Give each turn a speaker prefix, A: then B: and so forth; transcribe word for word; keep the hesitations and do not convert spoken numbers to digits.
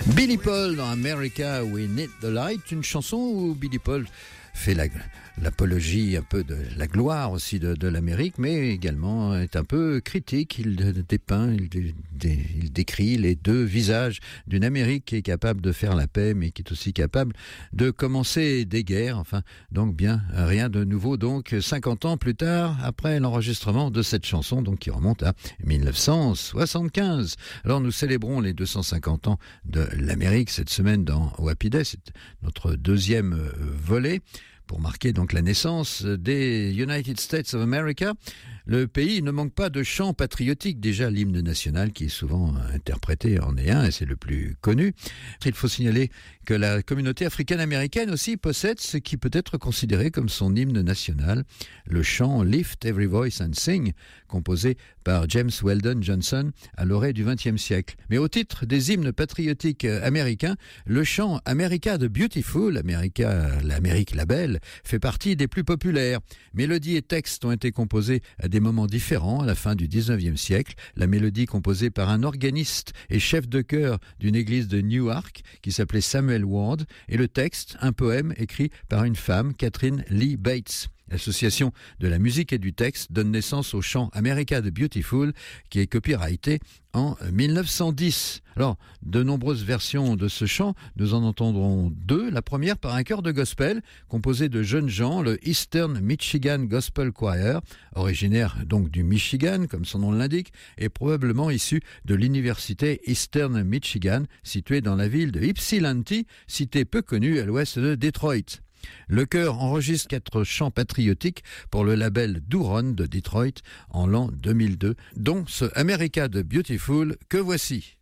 A: Billy Paul dans America We Need the Light, une chanson où Billy Paul fait la, l'apologie un peu de la gloire aussi de, de l'Amérique, mais également est un peu critique. Il dépeint, il, dé, il décrit les deux visages d'une Amérique qui est capable de faire la paix, mais qui est aussi capable de commencer des guerres. Enfin, donc bien, rien de nouveau. Donc, cinquante ans plus tard, après l'enregistrement de cette chanson, donc qui remonte à dix-neuf cent soixante-quinze. Alors, nous célébrons les deux cent cinquante ans de l'Amérique cette semaine dans Happy Day. C'est notre deuxième volet pour marquer donc la naissance des United States of America. Le pays ne manque pas de chants patriotiques. Déjà, l'hymne national qui est souvent interprété en est un et c'est le plus connu. Il faut signaler que la communauté africaine-américaine aussi possède ce qui peut être considéré comme son hymne national, le chant Lift Every Voice and Sing, composé par James Weldon Johnson à l'orée du vingtième siècle. Mais au titre des hymnes patriotiques américains, le chant America the Beautiful, America, l'Amérique la belle, fait partie des plus populaires. Mélodies et textes ont été composés à des moments différents à la fin du dix-neuvième siècle. La mélodie composée par un organiste et chef de chœur d'une église de Newark qui s'appelait Samuel Ward, et le texte, un poème écrit par une femme, Catherine Lee Bates. L'association de la musique et du texte donne naissance au chant America the Beautiful qui est copyrighté en dix-neuf cent dix. Alors, de nombreuses versions de ce chant, nous en entendrons deux. La première par un chœur de gospel composé de jeunes gens, le Eastern Michigan Gospel Choir, originaire donc du Michigan, comme son nom l'indique, et probablement issu de l'université Eastern Michigan, située dans la ville de Ypsilanti, cité peu connue à l'ouest de Détroit. Le chœur enregistre quatre chants patriotiques pour le label Douron de Detroit en l'an deux mille deux, dont ce America the Beautiful que voici.